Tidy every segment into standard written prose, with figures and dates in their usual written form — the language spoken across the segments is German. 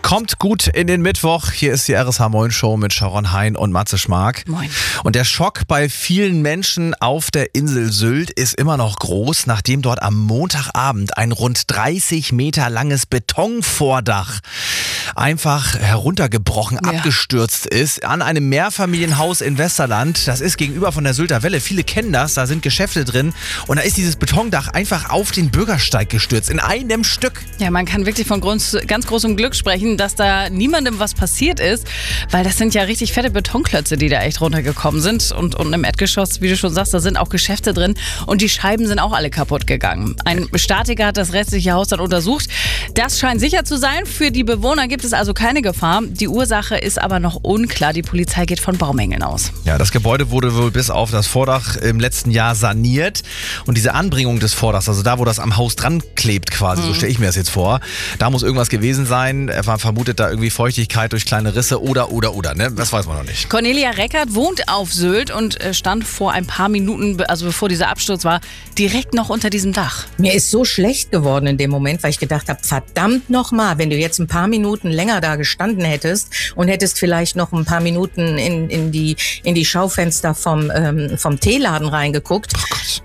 Kommt gut in den Mittwoch. Hier ist die RSH Moin Show mit Sharon Hein und Matze Schmark. Moin. Und der Schock bei vielen Menschen auf der Insel Sylt ist immer noch groß, nachdem dort am Montagabend ein rund 30 Meter langes Betonvordach einfach heruntergebrochen, abgestürzt ist an einem Mehrfamilienhaus in Westerland. Das ist gegenüber von der Sylter Welle. Viele kennen das, da sind Geschäfte drin. Und da ist dieses Betondach einfach auf den Bürgersteig gestürzt, in einem Stück. Ja, man kann wirklich von ganz großem Glück sprechen, dass da niemandem was passiert ist, weil das sind ja richtig fette Betonklötze, die da echt runtergekommen sind. Und im Erdgeschoss, wie du schon sagst, da sind auch Geschäfte drin und die Scheiben sind auch alle kaputt gegangen. Ein Statiker hat das restliche Haus dann untersucht. Das scheint sicher zu sein. Für die Bewohner gibt es also keine Gefahr. Die Ursache ist aber noch unklar. Die Polizei geht von Baumängeln aus. Ja, das Gebäude wurde wohl bis auf das Vordach im letzten Jahr saniert. Und diese Anbringung des Vordachs, also da, wo das am Haus dran klebt quasi, so stelle ich mir das jetzt vor, da muss irgendwas gewesen sein. Man vermutet da irgendwie Feuchtigkeit durch kleine Risse oder, ne? Das weiß man noch nicht. Cornelia Reckert wohnt auf Sylt und stand vor ein paar Minuten, also bevor dieser Absturz war, direkt noch unter diesem Dach. Mir ist so schlecht geworden in dem Moment, weil ich gedacht habe, verdammt nochmal, wenn du jetzt ein paar Minuten länger da gestanden hättest und hättest vielleicht noch ein paar Minuten in die Schaufenster vom Teeladen reingeguckt. Oh Gott.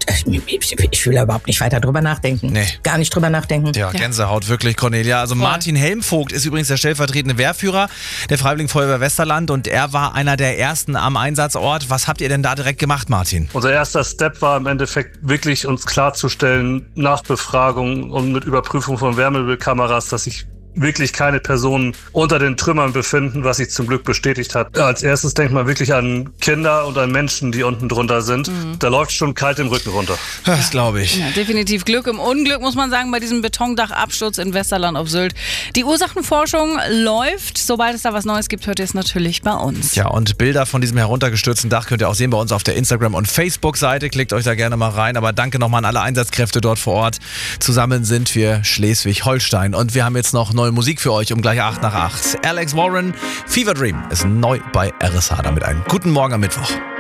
Ich will da überhaupt nicht weiter drüber nachdenken. Nee. Gar nicht drüber nachdenken. Ja, Gänsehaut, wirklich, Cornelia. Also Martin Helmvogt ist übrigens der stellvertretende Wehrführer der Freiwilligen Feuerwehr Westerland und er war einer der ersten am Einsatzort. Was habt ihr denn da direkt gemacht, Martin? Unser erster Step war im Endeffekt wirklich uns klarzustellen, nach Befragung und mit Überprüfung von Wärmebildkameras, dass sich wirklich keine Personen unter den Trümmern befinden, was sich zum Glück bestätigt hat. Als erstes denkt man wirklich an Kinder und an Menschen, die unten drunter sind. Da läuft schon kalt im Rücken runter. Das glaube ich. Ja, definitiv Glück im Unglück, muss man sagen, bei diesem Betondachabsturz in Westerland auf Sylt. Die Ursachenforschung läuft. Sobald es da was Neues gibt, hört ihr es natürlich bei uns. Ja, und Bilder von diesem heruntergestürzten Dach könnt ihr auch sehen bei uns auf der Instagram- und Facebook-Seite. Klickt euch da gerne mal rein. Aber danke nochmal an alle Einsatzkräfte dort vor Ort. Zusammen sind wir Schleswig-Holstein. Und wir haben jetzt noch neue Musik für euch um gleich 8 nach 8. Alex Warren, Fever Dream ist neu bei RSH. Damit einen guten Morgen am Mittwoch.